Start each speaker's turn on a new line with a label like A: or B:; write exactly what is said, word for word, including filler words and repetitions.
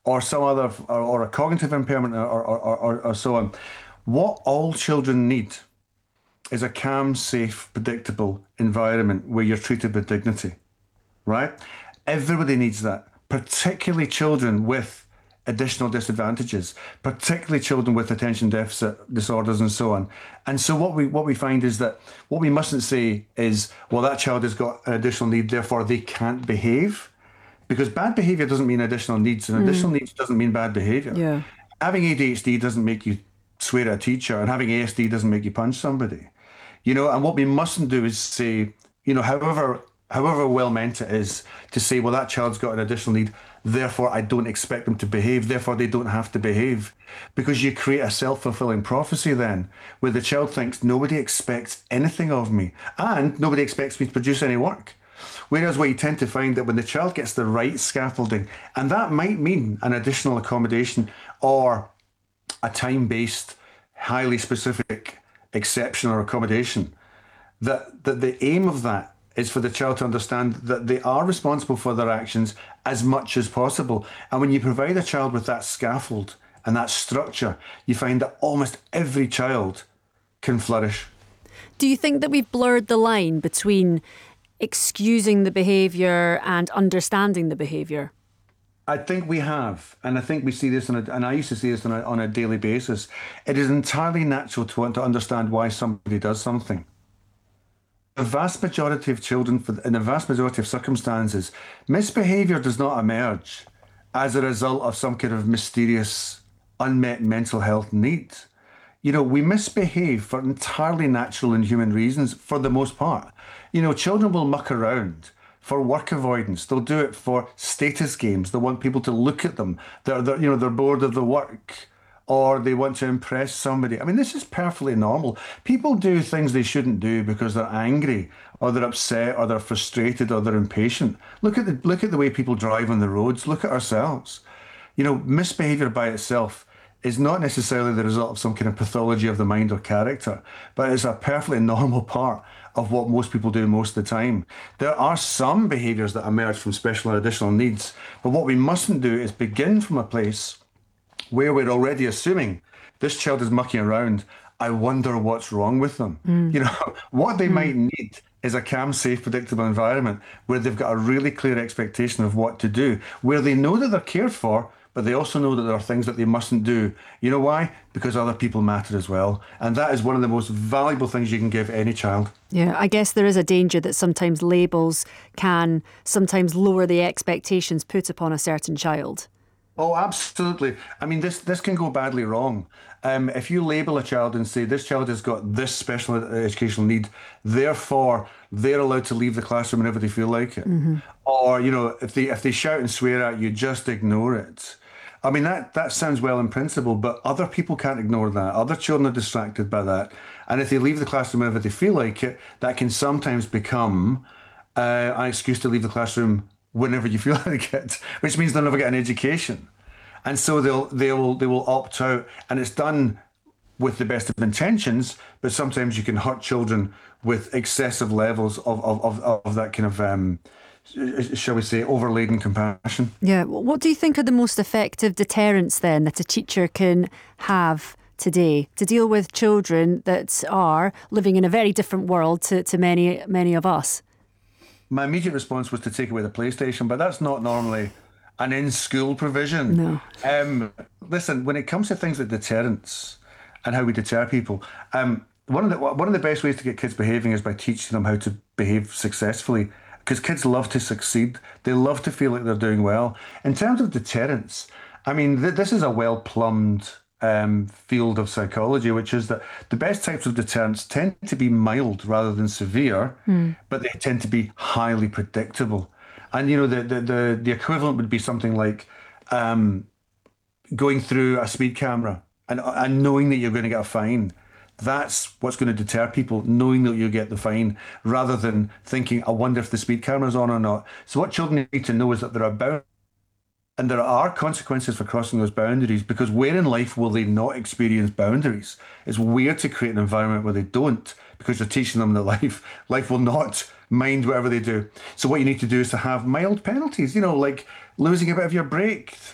A: or some other, or, or a cognitive impairment, or, or, or, or, or so on. What all children need is a calm, safe, predictable environment where you're treated with dignity, right? Everybody needs that, particularly children with additional disadvantages, particularly children with attention deficit disorders and so on. And so what we what we find is that what we mustn't say is, well, that child has got an additional need, therefore they can't behave. Because bad behavior doesn't mean additional needs, and additional needs doesn't mean bad behavior.
B: Yeah.
A: Having A D H D doesn't make you swear at a teacher, and having A S D doesn't make you punch somebody. You know, and what we mustn't do is say, you know, however however well meant it is, to say, well, that child's got an additional need, therefore I don't expect them to behave, therefore they don't have to behave. Because you create a self-fulfilling prophecy then, where the child thinks nobody expects anything of me, and nobody expects me to produce any work. Whereas what you tend to find that when the child gets the right scaffolding, and that might mean an additional accommodation or a time-based, highly specific exception or accommodation, that, that the aim of that is for the child to understand that they are responsible for their actions as much as possible. And when you provide a child with that scaffold and that structure, you find that almost every child can flourish.
B: Do you think that we've blurred the line between excusing the behaviour and understanding the behaviour?
A: I think we have, and I think we see this, on a, and I used to see this on a, on a daily basis. It is entirely natural to want to understand why somebody does something. The vast majority of children, for, in the vast majority of circumstances, misbehaviour does not emerge as a result of some kind of mysterious, unmet mental health need. You know, we misbehave for entirely natural and human reasons for the most part. You know, children will muck around for work avoidance. They'll do it for status games. They want people to look at them. They're, they're, you know, they're bored of the work, or they want to impress somebody. I mean, this is perfectly normal. People do things they shouldn't do because they're angry, or they're upset, or they're frustrated, or they're impatient. Look at the look at the way people drive on the roads. Look at ourselves. You know, misbehaviour by itself is not necessarily the result of some kind of pathology of the mind or character, but it's a perfectly normal part of what most people do most of the time. There are some behaviours that emerge from special or additional needs, but what we mustn't do is begin from a place where we're already assuming this child is mucking around. I wonder what's wrong with them. Mm. You know, what they mm. might need is a calm, safe, predictable environment where they've got a really clear expectation of what to do, where they know that they're cared for, but they also know that there are things that they mustn't do. You know why? Because other people matter as well. And that is one of the most valuable things you can give any child.
B: Yeah, I guess there is a danger that sometimes labels can sometimes lower the expectations put upon a certain child.
A: Oh, absolutely. I mean, this this can go badly wrong. Um, if you label a child and say, this child has got this special educational need, therefore they're allowed to leave the classroom whenever they feel like it. Mm-hmm. Or, you know, if they if they shout and swear at you, just ignore it. I mean, that, that sounds well in principle, but other people can't ignore that. Other children are distracted by that. And if they leave the classroom whenever they feel like it, that can sometimes become uh, an excuse to leave the classroom whenever you feel like it, which means they'll never get an education. And so they'll they'll they will opt out, and it's done with the best of intentions, but sometimes you can hurt children with excessive levels of of of, of that kind of um, shall we say, overladen compassion.
B: Yeah. What do you think are the most effective deterrents then that a teacher can have today to deal with children that are living in a very different world to, to many many of us?
A: My immediate response was to take away the PlayStation, but that's not normally an in-school provision.
B: No.
A: Um, listen, when it comes to things like deterrence and how we deter people, um, one of the one of the best ways to get kids behaving is by teaching them how to behave successfully, because kids love to succeed. They love to feel like they're doing well. In terms of deterrence, I mean, th- this is a well-plumbed um, field of psychology, which is that the best types of deterrents tend to be mild rather than severe, mm. but they tend to be highly predictable. And, you know, the the the, the equivalent would be something like um, going through a speed camera and, and knowing that you're going to get a fine. That's what's going to deter people, knowing that you get the fine, rather than thinking, I wonder if the speed camera's on or not. So what children need to know is that there are boundaries, and there are consequences for crossing those boundaries, because where in life will they not experience boundaries? It's weird to create an environment where they don't, because you're teaching them that life, life will not mind whatever they do. So what you need to do is to have mild penalties, you know, like losing a bit of your break,